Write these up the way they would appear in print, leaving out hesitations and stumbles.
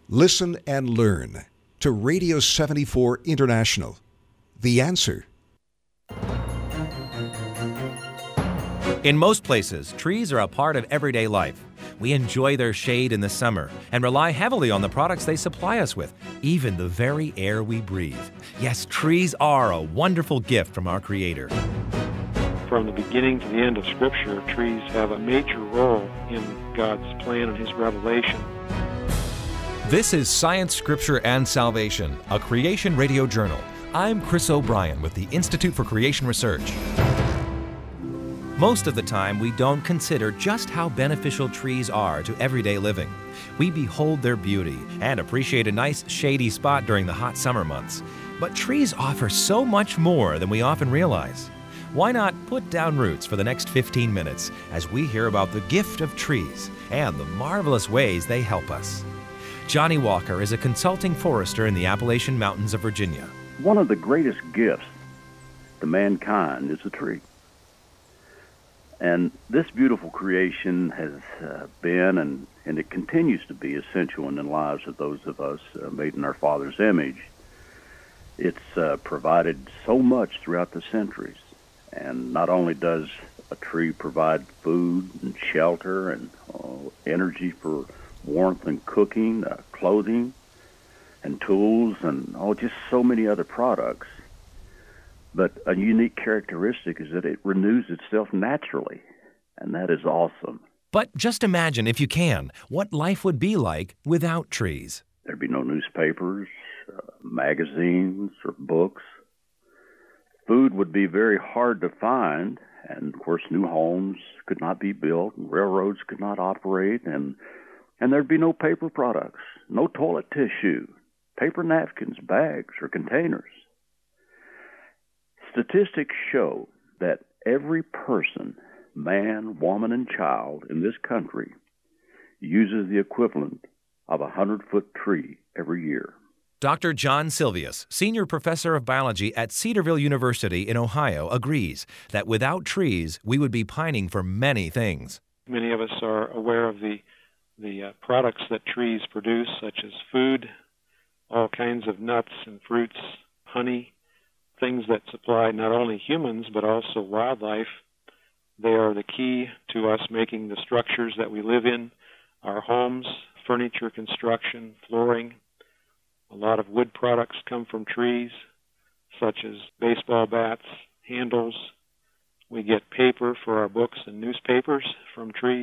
Listen and learn to Radio 74 International. The answer. In most places, trees are a part of everyday life. We enjoy their shade in the summer and rely heavily on the products they supply us with, even the very air we breathe. Yes, trees are a wonderful gift from our Creator. From the beginning to the end of Scripture, trees have a major role in God's plan and His revelation. This is Science, Scripture, and Salvation, a Creation Radio Journal. I'm Chris O'Brien with the Institute for Creation Research. Most of the time, we don't consider just how beneficial trees are to everyday living. We behold their beauty and appreciate a nice shady spot during the hot summer months. But trees offer so much more than we often realize. Why not put down roots for the next 15 minutes as we hear about the gift of trees and the marvelous ways they help us? Johnny Walker is a consulting forester in the Appalachian Mountains of Virginia. One of the greatest gifts to mankind is a tree. And this beautiful creation has been and it continues to be essential in the lives of those of us made in our Father's image. It's provided so much throughout the centuries. And not only does a tree provide food and shelter and energy for warmth and cooking, clothing and tools and just so many other products, but a unique characteristic is that it renews itself naturally, and that is awesome. But just imagine, if you can, what life would be like without trees. There'd be no newspapers, magazines, or books. Food would be very hard to find, and of course new homes could not be built, and railroads could not operate, and there'd be no paper products, no toilet tissue, paper napkins, bags, or containers. Statistics show that every person, man, woman, and child in this country uses the equivalent of a 100-foot tree every year. Dr. John Silvius, senior professor of biology at Cedarville University in Ohio, agrees that without trees, we would be pining for many things. Many of us are aware of the products that trees produce, such as food, all kinds of nuts and fruits, honey, things that supply not only humans but also wildlife. They are the key to us making the structures that we live in, our homes, furniture construction, flooring. A lot of wood products come from trees, such as baseball bats, handles. We get paper for our books and newspapers from trees.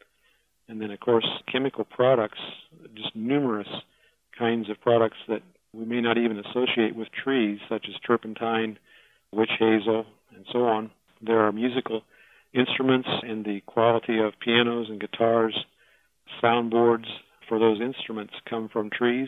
And then, of course, chemical products, just numerous kinds of products that we may not even associate with trees, such as turpentine, witch hazel, and so on. There are musical instruments, and the quality of pianos and guitars, soundboards for those instruments come from trees.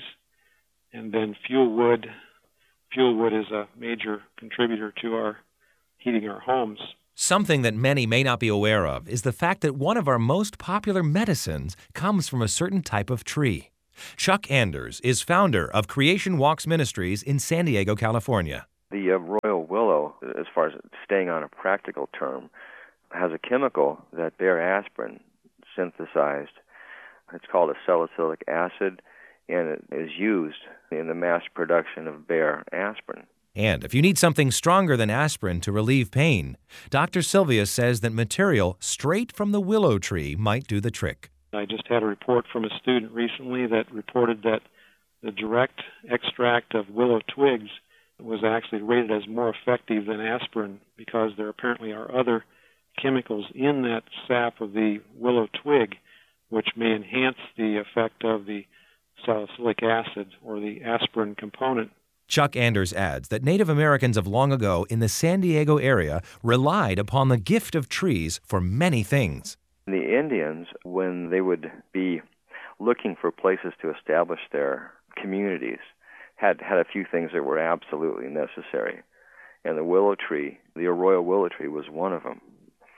And then fuel wood. Fuel wood is a major contributor to our heating our homes. Something that many may not be aware of is the fact that one of our most popular medicines comes from a certain type of tree. Chuck Anders is founder of Creation Walks Ministries in San Diego, California. The royal willow, as far as staying on a practical term, has a chemical that Bayer aspirin synthesized. It's called a salicylic acid, and it is used in the mass production of Bayer aspirin. And if you need something stronger than aspirin to relieve pain, Dr. Silvius says that material straight from the willow tree might do the trick. I just had a report from a student recently that reported that the direct extract of willow twigs was actually rated as more effective than aspirin because there apparently are other chemicals in that sap of the willow twig which may enhance the effect of the salicylic acid or the aspirin component. Chuck Anders adds that Native Americans of long ago in the San Diego area relied upon the gift of trees for many things. The Indians, when they would be looking for places to establish their communities, had a few things that were absolutely necessary. And the willow tree, the arroyo willow tree, was one of them.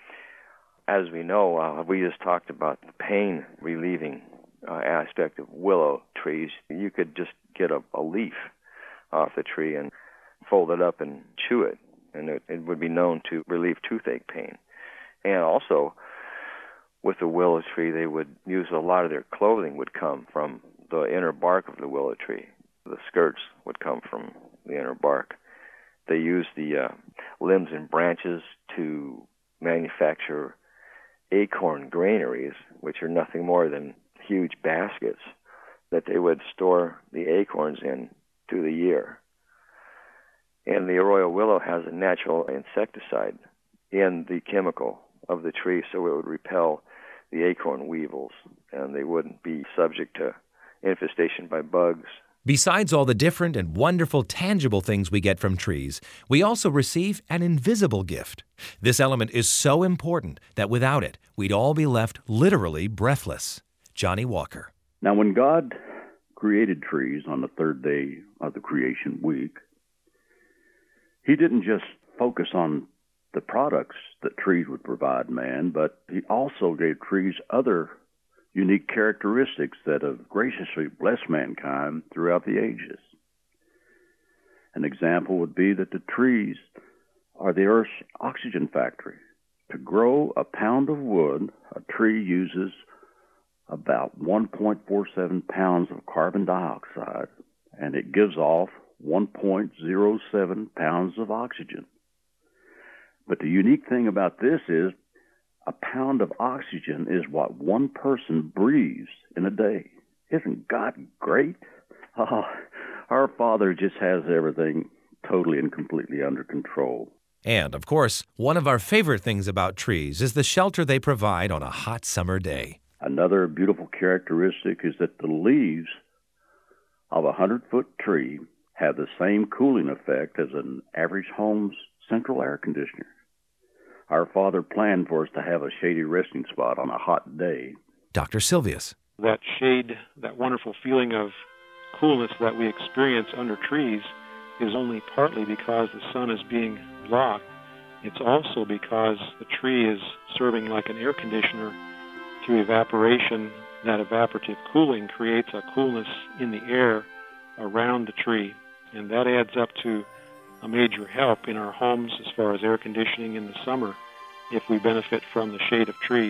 As we know, we just talked about the pain-relieving aspect of willow trees. You could just get a leaf off the tree and fold it up and chew it, and it would be known to relieve toothache pain. And also, with the willow tree, they would use a lot of their clothing would come from the inner bark of the willow tree. The skirts would come from the inner bark. They use the limbs and branches to manufacture acorn granaries, which are nothing more than huge baskets that they would store the acorns in through the year. And the arroyo willow has a natural insecticide in the chemical of the tree, so it would repel the acorn weevils, and they wouldn't be subject to infestation by bugs. Besides all the different and wonderful tangible things we get from trees, we also receive an invisible gift. This element is so important that without it, we'd all be left literally breathless. Johnny Walker. Now, when God created trees on the third day of the creation week, He didn't just focus on the products that trees would provide man, but He also gave trees other unique characteristics that have graciously blessed mankind throughout the ages. An example would be that the trees are the Earth's oxygen factory. To grow a pound of wood, a tree uses about 1.47 pounds of carbon dioxide, and it gives off 1.07 pounds of oxygen. But the unique thing about this is a pound of oxygen is what one person breathes in a day. Isn't God great? Oh, our Father just has everything totally and completely under control. And, of course, one of our favorite things about trees is the shelter they provide on a hot summer day. Another beautiful characteristic is that the leaves of a 100-foot tree have the same cooling effect as an average home's central air conditioner. Our Father planned for us to have a shady resting spot on a hot day. Dr. Silvius. That shade, that wonderful feeling of coolness that we experience under trees is only partly because the sun is being blocked. It's also because the tree is serving like an air conditioner through evaporation. That evaporative cooling creates a coolness in the air around the tree, and that adds up to a major help in our homes as far as air conditioning in the summer if we benefit from the shade of trees.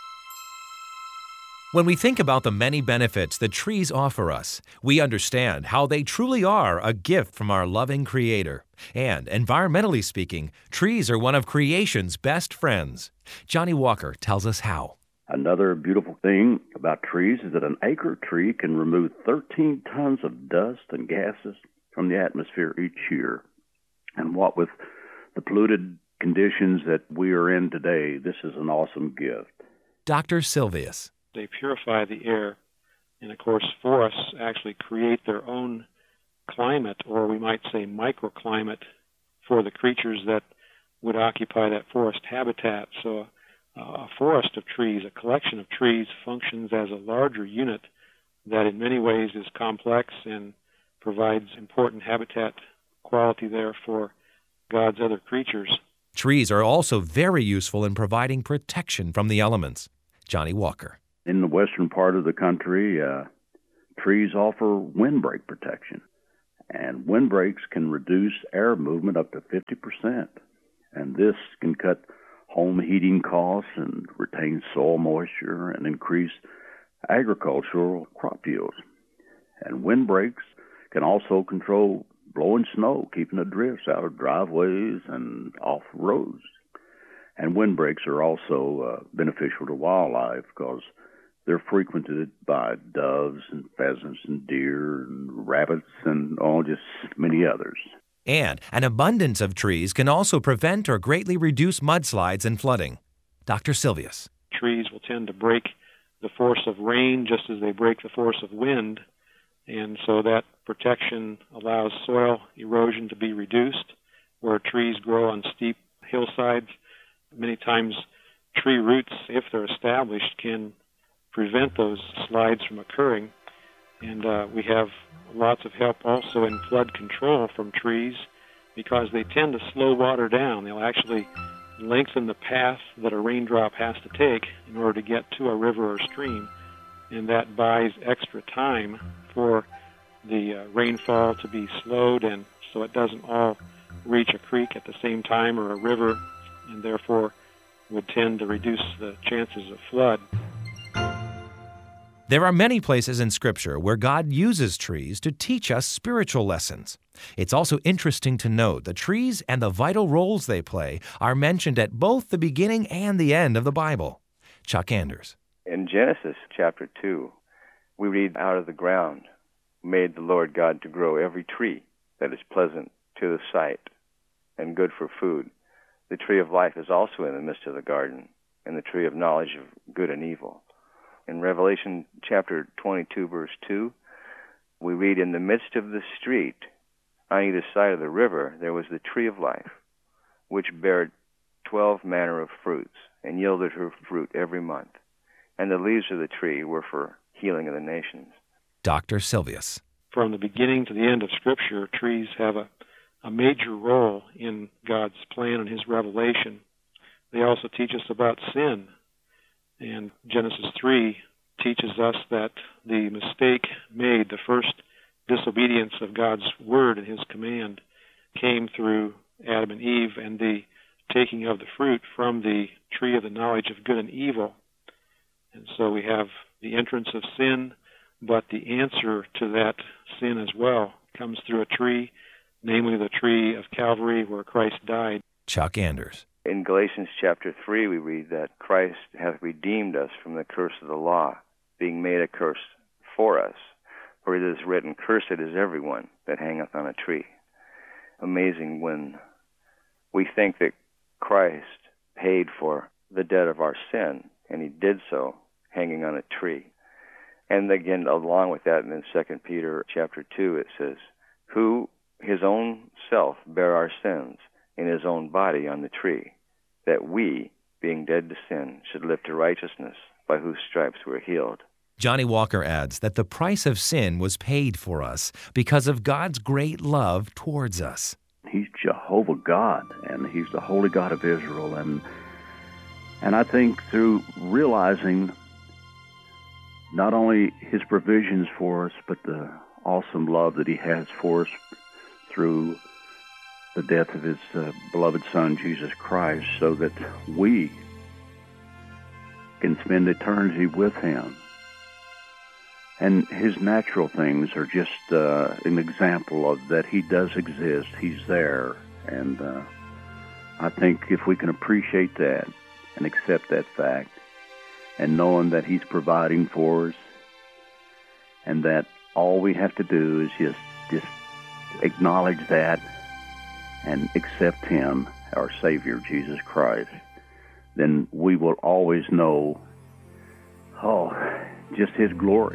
When we think about the many benefits that trees offer us, we understand how they truly are a gift from our loving Creator. And, environmentally speaking, trees are one of creation's best friends. Johnny Walker tells us how. Another beautiful thing about trees is that an acre tree can remove 13 tons of dust and gases from the atmosphere each year. And what with the polluted conditions that we are in today, this is an awesome gift. Dr. Silvius. They purify the air, and of course forests actually create their own climate, or we might say microclimate, for the creatures that would occupy that forest habitat. So a forest of trees, a collection of trees, functions as a larger unit that in many ways is complex and provides important habitat quality there for God's other creatures. Trees are also very useful in providing protection from the elements. Johnny Walker. In the western part of the country, trees offer windbreak protection, and windbreaks can reduce air movement up to 50%, and this can cut home heating costs and retain soil moisture and increase agricultural crop yields. And windbreaks can also control blowing snow, keeping the drifts out of driveways and off roads. And windbreaks are also beneficial to wildlife because they're frequented by doves and pheasants and deer and rabbits and just many others. And an abundance of trees can also prevent or greatly reduce mudslides and flooding. Dr. Silvius. Trees will tend to break the force of rain just as they break the force of wind, and so that protection allows soil erosion to be reduced. Where trees grow on steep hillsides, many times tree roots, if they're established, can prevent those slides from occurring. And we have lots of help also in flood control from trees because they tend to slow water down. They'll actually lengthen the path that a raindrop has to take in order to get to a river or stream, and that buys extra time for the rainfall to be slowed, and so it doesn't all reach a creek at the same time or a river, and therefore would tend to reduce the chances of flood. There are many places in Scripture where God uses trees to teach us spiritual lessons. It's also interesting to note the trees and the vital roles they play are mentioned at both the beginning and the end of the Bible. Chuck Anders. In Genesis chapter 2, we read, "Out of the ground made the Lord God to grow every tree that is pleasant to the sight and good for food. The tree of life is also in the midst of the garden, and the tree of knowledge of good and evil." In Revelation chapter 22, verse 2, we read, "In the midst of the street, on either side of the river, there was the tree of life, which bare 12 manner of fruits, and yielded her fruit every month. And the leaves of the tree were for healing of the nations." Dr. Silvius. From the beginning to the end of Scripture, trees have a major role in God's plan and His revelation. They also teach us about sin. And Genesis 3 teaches us that the mistake made, the first disobedience of God's word and His command, came through Adam and Eve and the taking of the fruit from the tree of the knowledge of good and evil. And so we have the entrance of sin, but the answer to that sin as well comes through a tree, namely the tree of Calvary where Christ died. Chuck Anders. In Galatians chapter 3, we read that Christ hath redeemed us from the curse of the law, being made a curse for us. For it is written, "Cursed is everyone that hangeth on a tree." Amazing when we think that Christ paid for the debt of our sin, and He did so hanging on a tree. And again, along with that, in 2 Peter chapter 2, it says, "Who His own self bare our sins in His own body on the tree, that we, being dead to sin, should live to righteousness, by whose stripes we're healed." Johnny Walker adds that the price of sin was paid for us because of God's great love towards us. He's Jehovah God, and He's the Holy God of Israel. And I think through realizing not only His provisions for us, but the awesome love that He has for us through the death of His beloved Son, Jesus Christ, so that we can spend eternity with Him. And His natural things are just an example of that He does exist. He's there. And I think if we can appreciate that and accept that fact, and knowing that He's providing for us, and that all we have to do is just acknowledge that and accept Him, our Savior, Jesus Christ, then we will always know, just His glory.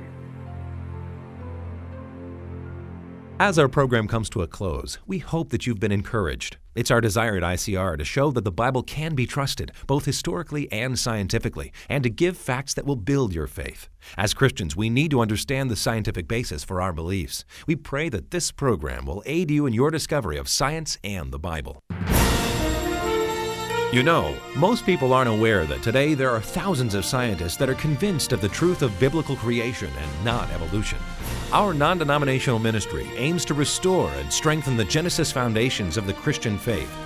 As our program comes to a close, we hope that you've been encouraged. It's our desire at ICR to show that the Bible can be trusted, both historically and scientifically, and to give facts that will build your faith. As Christians, we need to understand the scientific basis for our beliefs. We pray that this program will aid you in your discovery of science and the Bible. You know, most people aren't aware that today there are thousands of scientists that are convinced of the truth of biblical creation and not evolution. Our non-denominational ministry aims to restore and strengthen the Genesis foundations of the Christian faith